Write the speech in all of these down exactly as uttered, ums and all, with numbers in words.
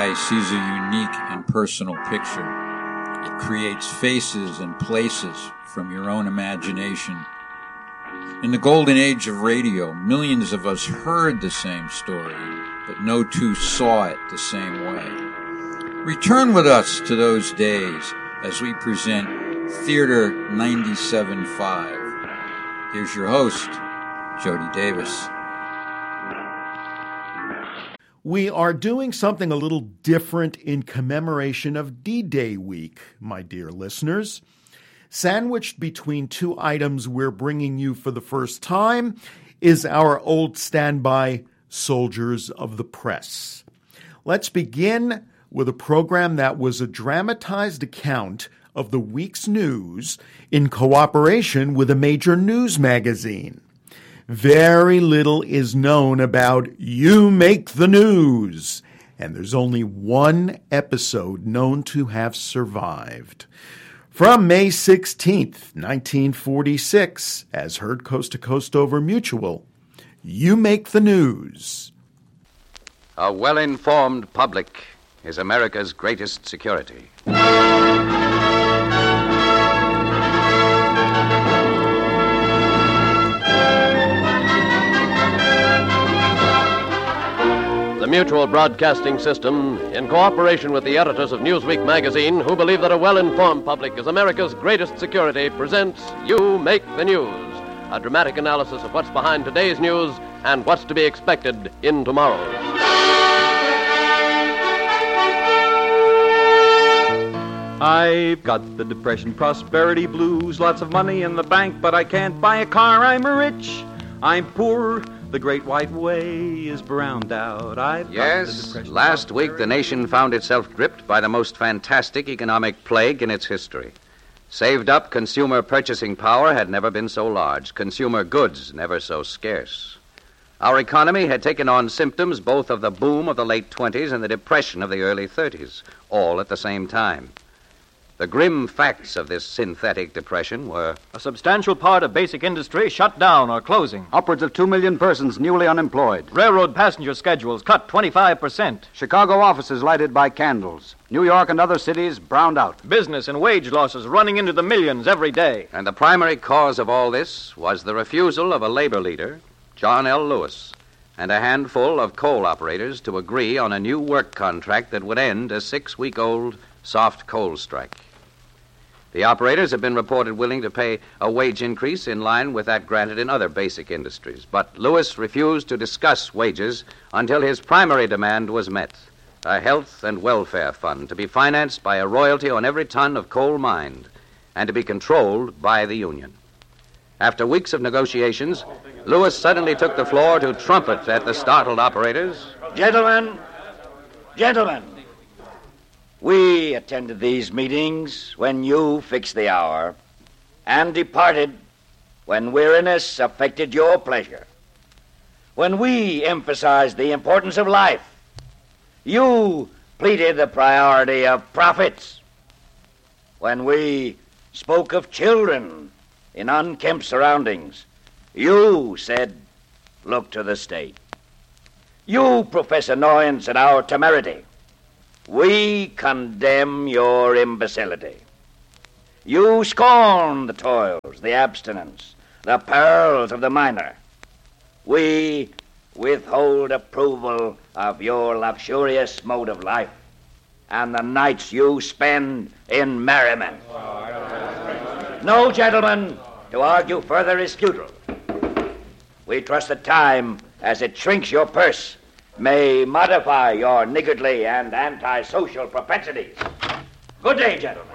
sees a unique and personal picture. It creates faces and places from your own imagination. In the golden age of radio, millions of us heard the same story, but no two saw it the same way. Return with us to those days as we present Theater ninety-seven point five. Here's your host, Jody Davis. We are doing something a little different in commemoration of D-Day week, my dear listeners. Sandwiched between two items we're bringing you for the first time is our old standby Soldiers of the Press. Let's begin with a program that was a dramatized account of the week's news in cooperation with a major news magazine. Very little is known about You Make the News, and there's only one episode known to have survived. From May sixteenth, nineteen forty-six, as heard coast to coast over Mutual, You Make the News. A well-informed public is America's greatest security. The Mutual Broadcasting System, in cooperation with the editors of Newsweek magazine, who believe that a well-informed public is America's greatest security, presents You Make the News, a dramatic analysis of what's behind today's news and what's to be expected in tomorrow's. I've got the Depression prosperity blues, lots of money in the bank, but I can't buy a car. I'm rich, I'm poor. The Great White Way is browned out. I've yes, last week the nation found itself gripped by the most fantastic economic plague in its history. Saved up consumer purchasing power had never been so large, consumer goods never so scarce. Our economy had taken on symptoms both of the boom of the late twenties and the depression of the early thirties, all at the same time. The grim facts of this synthetic depression were: a substantial part of basic industry shut down or closing. Upwards of two million persons newly unemployed. Railroad passenger schedules cut twenty-five percent. Chicago offices lighted by candles. New York and other cities browned out. Business and wage losses running into the millions every day. And the primary cause of all this was the refusal of a labor leader, John L. Lewis, and a handful of coal operators to agree on a new work contract that would end a six-week-old soft coal strike. The operators have been reported willing to pay a wage increase in line with that granted in other basic industries, but Lewis refused to discuss wages until his primary demand was met, a health and welfare fund to be financed by a royalty on every ton of coal mined and to be controlled by the union. After weeks of negotiations, Lewis suddenly took the floor to trumpet at the startled operators. Gentlemen, gentlemen, we attended these meetings when you fixed the hour and departed when weariness affected your pleasure. When we emphasized the importance of life, you pleaded the priority of profits. When we spoke of children in unkempt surroundings, you said, look to the state. You profess annoyance at our temerity. We condemn your imbecility. You scorn the toils, the abstinence, the perils of the miner. We withhold approval of your luxurious mode of life and the nights you spend in merriment. No, gentlemen, to argue further is futile. We trust that time, as it shrinks your purse, may modify your niggardly and antisocial propensities. Good day, gentlemen.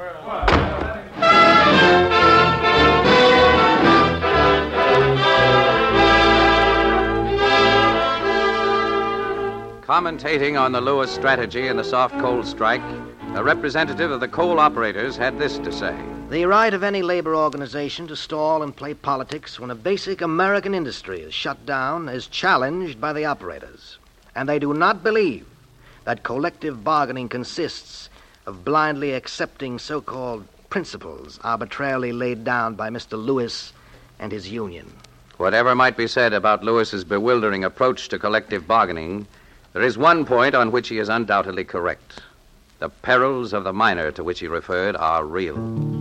Commentating on the Lewis strategy in the soft coal strike, a representative of the coal operators had this to say. The right of any labor organization to stall and play politics when a basic American industry is shut down is challenged by the operators. And they do not believe that collective bargaining consists of blindly accepting so-called principles arbitrarily laid down by Mister Lewis and his union. Whatever might be said about Lewis's bewildering approach to collective bargaining, There is one point on which he is undoubtedly correct. The perils of the miner to which he referred are real.